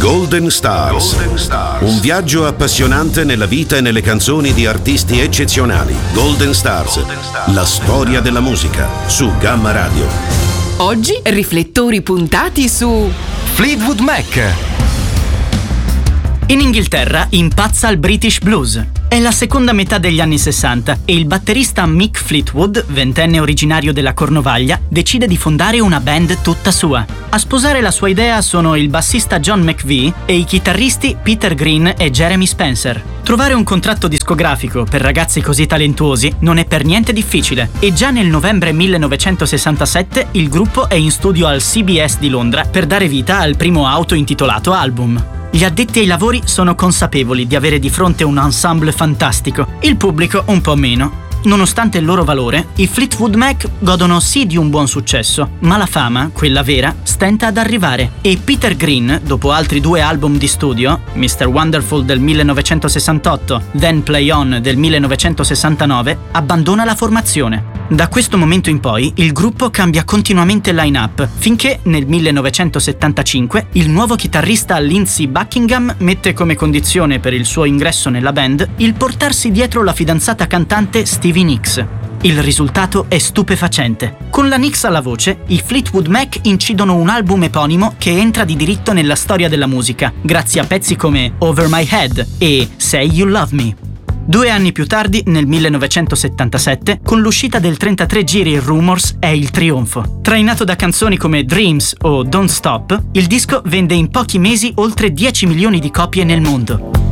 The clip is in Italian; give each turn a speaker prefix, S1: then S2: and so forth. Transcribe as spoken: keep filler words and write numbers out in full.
S1: Golden Stars. Golden Stars. Un viaggio appassionante nella vita e nelle canzoni di artisti eccezionali. Golden Stars. Golden Stars. La storia della musica su Gamma Radio.
S2: Oggi riflettori puntati su
S3: Fleetwood Mac. In Inghilterra impazza il British Blues. È la seconda metà degli anni sessanta e il batterista Mick Fleetwood, ventenne originario della Cornovaglia, decide di fondare una band tutta sua. A sposare la sua idea sono il bassista John McVie e i chitarristi Peter Green e Jeremy Spencer. Trovare un contratto discografico per ragazzi così talentuosi non è per niente difficile e già nel novembre millenovecentosessantasette il gruppo è in studio al C B S di Londra per dare vita al primo auto-intitolato album. Gli addetti ai lavori sono consapevoli di avere di fronte un ensemble fantastico, il pubblico un po' meno. Nonostante il loro valore, i Fleetwood Mac godono sì di un buon successo, ma la fama, quella vera, stenta ad arrivare e Peter Green, dopo altri due album di studio, mister Wonderful del millenovecentosessantotto, Then Play On del millenovecentosessantanove, abbandona la formazione. Da questo momento in poi il gruppo cambia continuamente line-up, finché nel millenovecentosettantacinque il nuovo chitarrista Lindsey Buckingham mette come condizione per il suo ingresso nella band il portarsi dietro la fidanzata cantante Stevie Nicks. Il risultato è stupefacente. Con la Nicks alla voce, i Fleetwood Mac incidono un album eponimo che entra di diritto nella storia della musica, grazie a pezzi come Over My Head e Say You Love Me. Due anni più tardi, nel millenovecentosettantasette, con l'uscita del trentatré giri Rumors è il trionfo. Trainato da canzoni come Dreams o Don't Stop, il disco vende in pochi mesi oltre dieci milioni di copie nel mondo.